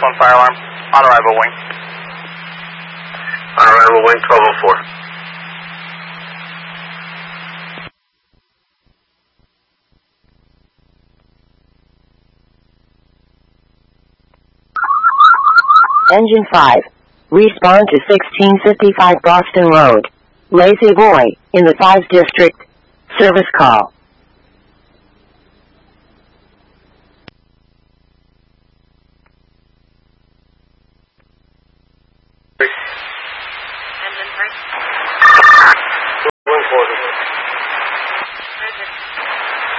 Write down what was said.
1 fire alarm. On arrival wing. On arrival wing 1204. Engine 5. Respond to 1655 Boston Road. Lazy Boy, in the 5th District. Service call.